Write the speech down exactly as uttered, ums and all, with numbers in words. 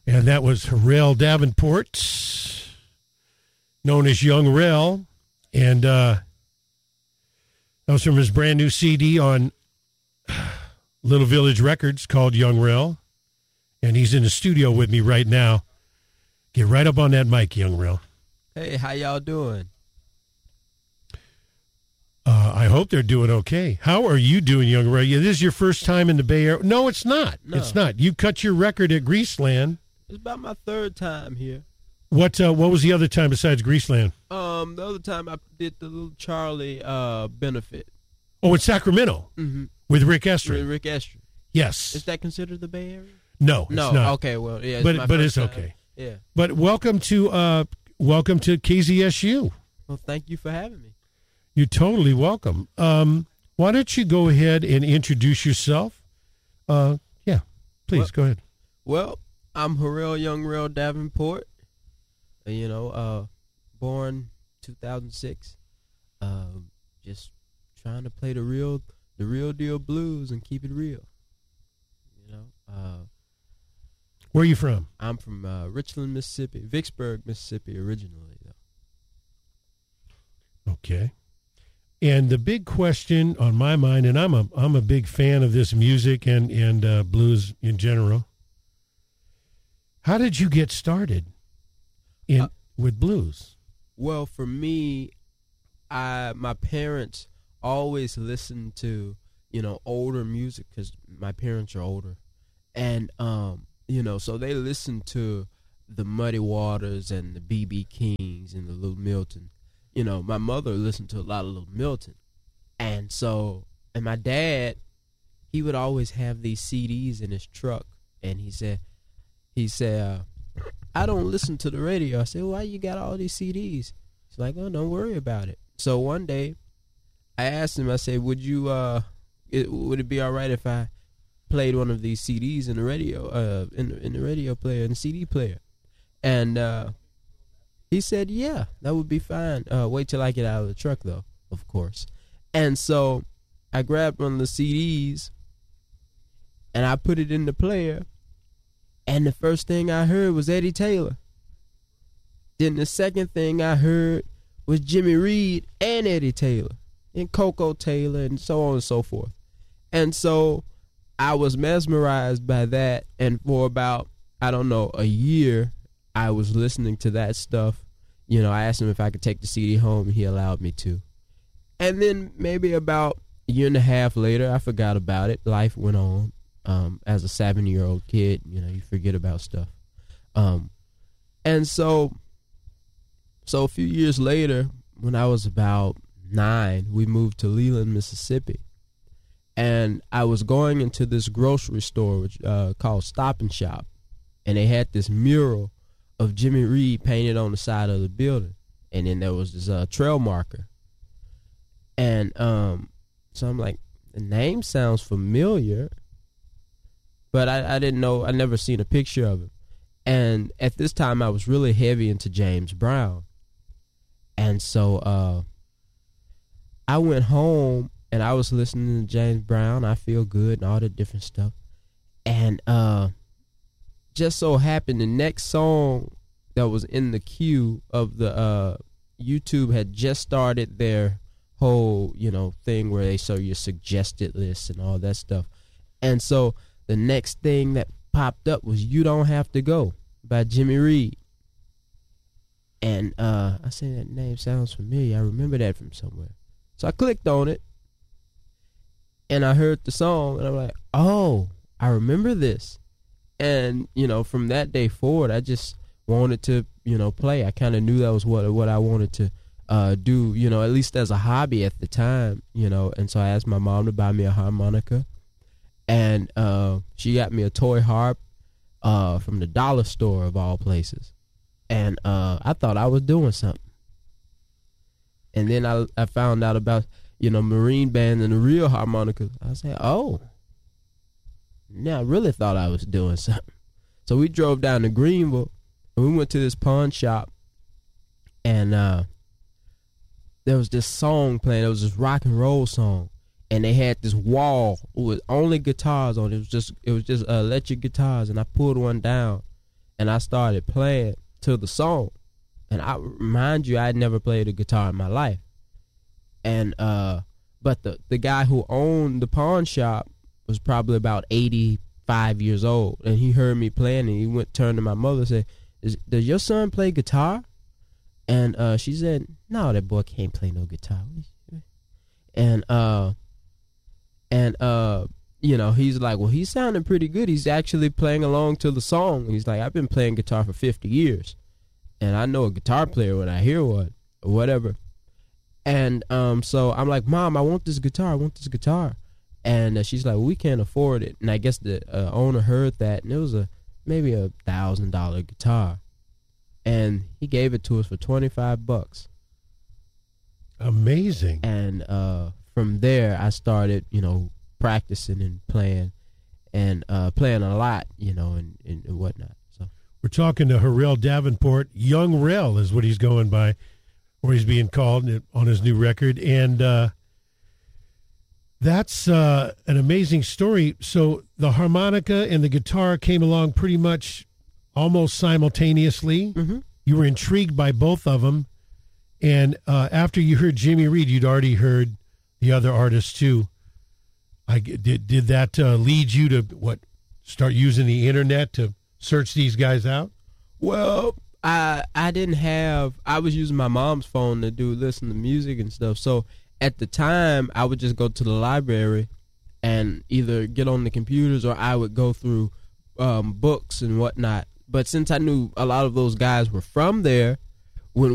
And that was Rel Davenport, known as Young Rel. And uh, that was from his brand new C D on Little Village Records called Young Rel. And he's in the studio with me right now. Get right up on that mic, Young Rel. Hey, how y'all doing? Uh, I hope they're doing okay. How are you doing, Young Rel? Yeah, this is your first time in the Bay Area. No, it's not. No. It's not. You cut your record at Greaseland. It's about my third time here. What uh, What was the other time besides Greaseland? Um, the other time I did the Little Charlie uh benefit. Oh, in Sacramento Mm-hmm. with Rick Estrin. With Rick Estrin. Yes. Is that considered the Bay Area? No, no. it's not. Okay, well, yeah, it's but my but first it's time. okay. Yeah. But welcome to uh welcome to K Z S U. Well, thank you for having me. You're totally welcome. Um, why don't you go ahead and introduce yourself? Uh, yeah, please well, go ahead. Well, I'm Harrell Young Rel Davenport. Uh, you know, uh, born two thousand six. Uh, just trying to play the real, the real deal blues and keep it real. You know. Uh, Where are you from? I'm from uh, Richland, Mississippi, Vicksburg, Mississippi, originally though. Okay. And the big question on my mind, and I'm a I'm a big fan of this music and and uh, blues in general. How did you get started in uh, with blues? Well, for me, I my parents always listened to you know older music because my parents are older, and um you know so they listened to the Muddy Waters and the B B Kings and the Little Milton. You know, my mother listened to a lot of Little Milton. And so, and my dad, he would always have these C Ds in his truck. And he said, he said, uh, I don't listen to the radio. I said, why you got all these C Ds? He's like, oh, don't worry about it. So one day, I asked him, I said, would you, uh, it, would it be all right if I played one of these C Ds in the radio, uh, in the, in the radio player, in the C D player? And, uh, he said, yeah, that would be fine. Uh, wait till I get out of the truck, though, of course. And so I grabbed one of the C Ds, and I put it in the player, and the first thing I heard was Eddie Taylor. Then the second thing I heard was Jimmy Reed and Eddie Taylor, and Coco Taylor, and so on and so forth. And so I was mesmerized by that, and for about, I don't know, a year, I was listening to that stuff. You know, I asked him if I could take the C D home, and he allowed me to. And then maybe about a year and a half later, I forgot about it. Life went on. Um, as a seven-year-old kid, you know, you forget about stuff. Um, and so, so a few years later, when I was about nine, we moved to Leland, Mississippi. And I was going into this grocery store which, uh, called Stop and Shop. And they had this mural of Jimmy Reed painted on the side of the building, and then there was this uh, trail marker, and um, so I'm like, the name sounds familiar, but I, I didn't know, I never seen a picture of him, and at this time I was really heavy into James Brown, and so uh, I went home and I was listening to James Brown, I Feel Good, and all the different stuff, and uh. just so happened the next song that was in the queue of the uh, YouTube had just started their whole, you know, thing where they show your suggested list and all that stuff. And so the next thing that popped up was You Don't Have to Go by Jimmy Reed. And uh, I said, that name sounds familiar. I remember that from somewhere. So I clicked on it, and I heard the song, and I'm like, oh, I remember this. And, you know, from that day forward, I just wanted to, you know, play. I kind of knew that was what what I wanted to uh, do, you know, at least as a hobby at the time, you know. And so I asked my mom to buy me a harmonica. And uh, she got me a toy harp uh, from the dollar store, of all places. And uh, I thought I was doing something. And then I, I found out about, you know, marine bands and the real harmonica. I said, oh. Now I really thought I was doing something. So we drove down to Greenville, and we went to this pawn shop, and uh, there was this song playing. It was this rock and roll song, and they had this wall with only guitars on it. It was just, it was just uh, electric guitars, and I pulled one down, and I started playing to the song. And I mind you, I had never played a guitar in my life. And uh, but the the guy who owned the pawn shop was probably about eighty-five years old, and he heard me playing, and he went turned to my mother and said, Is, "Does your son play guitar?" And uh, she said, "No, that boy can't play no guitar." And uh, and uh, you know, he's like, "Well, he's sounding pretty good. He's actually playing along to the song." He's like, "I've been playing guitar for fifty years, and I know a guitar player when I hear one, or whatever." And um, so I'm like, "Mom, I want this guitar. I want this guitar." And uh, she's like, well, "We can't afford it." And I guess the uh, owner heard that, and it was a maybe a thousand dollar guitar, and he gave it to us for twenty five bucks. Amazing. And uh, from there, I started, you know, practicing and playing, and uh, playing a lot, you know, and, and, and whatnot. So we're talking to Harrell Davenport. Young Rel is what he's going by, or he's being called on his new record, and uh, that's uh, an amazing story. So the harmonica and the guitar came along pretty much almost simultaneously. Mm-hmm. You were intrigued by both of them. And uh, after you heard Jimmy Reed, you'd already heard the other artists too. I, did, did that uh, lead you to, what, start using the internet to search these guys out? Well, I I didn't have, I was using my mom's phone to do listen to music and stuff. So at the time, I would just go to the library and either get on the computers, or I would go through um, books and whatnot. But since I knew a lot of those guys were from there,